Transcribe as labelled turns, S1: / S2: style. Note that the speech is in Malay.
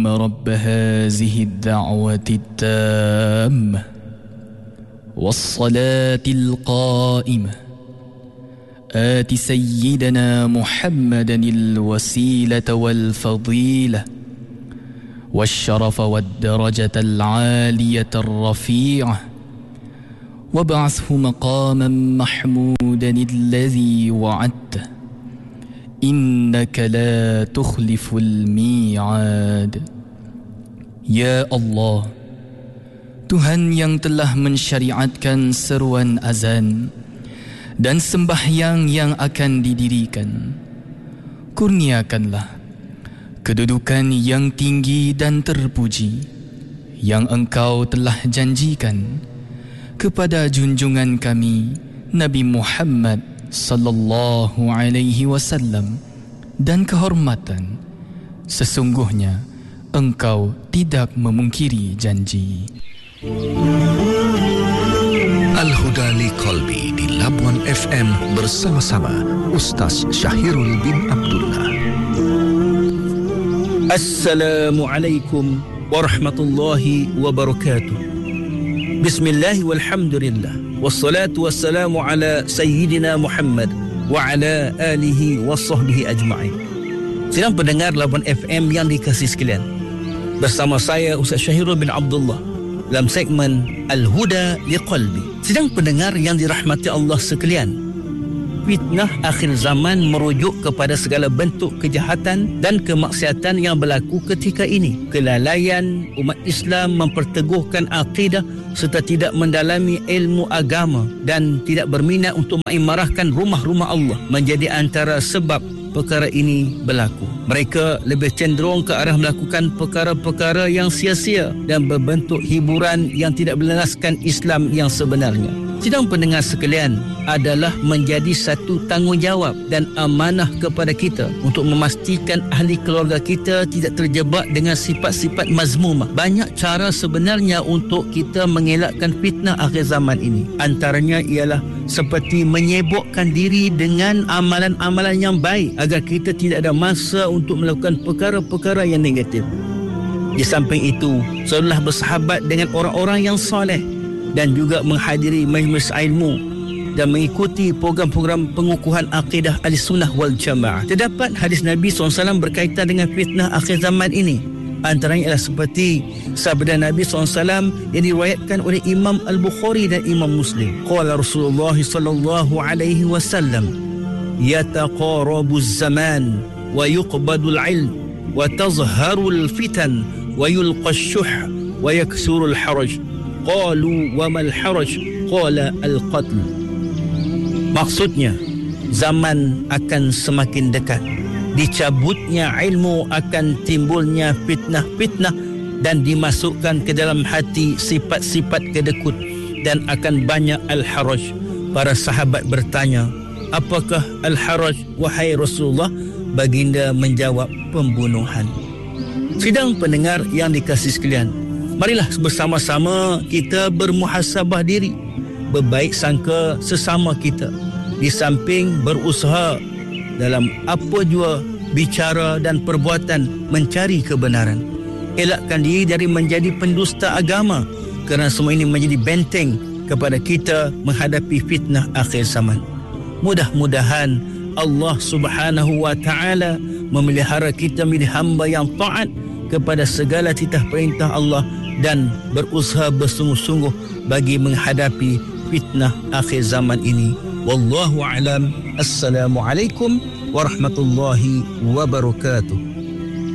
S1: رب هذه الدعوة التامة والصلاة القائمة آت سيدنا محمدا الوسيلة والفضيلة والشرف والدرجة العالية الرفيعة وابعثه مقاما محمودا الذي وعدته إنك لا تخلف الميعاد. Ya Allah, Tuhan yang telah mensyariatkan seruan azan dan sembahyang yang akan didirikan, kurniakanlah kedudukan yang tinggi dan terpuji yang Engkau telah janjikan kepada junjungan kami Nabi Muhammad sallallahu alaihi wasallam, dan kehormatan sesungguhnya Engkau tidak memungkiri janji.
S2: Al-Huda Liqalbi di Labuan FM bersama-sama Ustaz Syahirul bin Abdullah.
S3: Assalamualaikum warahmatullahi wabarakatuh. Bismillah walhamdulillah wassalatu wassalamu ala sayyidina Muhammad wa ala alihi wa sahbihi ajma'in. Sedang pendengar Labuan FM yang dikasihi sekalian, bersama saya Ustaz Syahirul bin Abdullah dalam segmen Al-Huda Liqalbi. Sedang pendengar yang dirahmati Allah sekalian, fitnah akhir zaman merujuk kepada segala bentuk kejahatan dan kemaksiatan yang berlaku ketika ini. Kelalaian umat Islam memperteguhkan akidah serta tidak mendalami ilmu agama dan tidak berminat untuk mengimarahkan rumah-rumah Allah menjadi antara sebab perkara ini berlaku. Mereka lebih cenderung ke arah melakukan perkara-perkara yang sia-sia dan berbentuk hiburan yang tidak berlandaskan Islam yang sebenarnya. Sidang pendengar sekalian, adalah menjadi satu tanggungjawab dan amanah kepada kita untuk memastikan ahli keluarga kita tidak terjebak dengan sifat-sifat mazmumah. Banyak cara sebenarnya untuk kita mengelakkan fitnah akhir zaman ini. Antaranya ialah seperti menyibukkan diri dengan amalan-amalan yang baik agar kita tidak ada masa untuk melakukan perkara-perkara yang negatif. Di samping itu, selalulah bersahabat dengan orang-orang yang soleh dan juga menghadiri majlis ilmu dan mengikuti program-program pengukuhan akidah Ahlussunnah wal Jamaah. Terdapat hadis Nabi SAW berkaitan dengan fitnah akhir zaman ini. Antaranya ialah seperti sabda Nabi SAW yang diriwayatkan oleh Imam Al-Bukhari dan Imam Muslim. Qala Rasulullah sallallahu alaihi wasallam, yataqarabuz zaman wa yuqbadul ilm wa tazharul fitan wa yulqash syuh wa yaksurul haraj. Qalu wa mal haraj? Qala al-qatl. Maksudnya, zaman akan semakin dekat. Dicabutnya ilmu, akan timbulnya fitnah-fitnah dan dimasukkan ke dalam hati sifat-sifat kedekut dan akan banyak al-haraj. Para sahabat bertanya, apakah al-haraj wahai Rasulullah? Baginda menjawab, pembunuhan. Sidang pendengar yang dikasihi sekalian, marilah bersama-sama kita bermuhasabah diri, berbaik sangka sesama kita, di samping berusaha dalam apa jua bicara dan perbuatan mencari kebenaran. Elakkan diri dari menjadi pendusta agama, kerana semua ini menjadi benteng kepada kita menghadapi fitnah akhir zaman. Mudah-mudahan Allah Subhanahu wa taala memelihara kita menjadi hamba yang taat kepada segala titah perintah Allah dan berusaha bersungguh-sungguh bagi menghadapi fitnah akhir zaman ini. Wallahu a'lam. Assalamualaikum warahmatullahi wabarakatuh.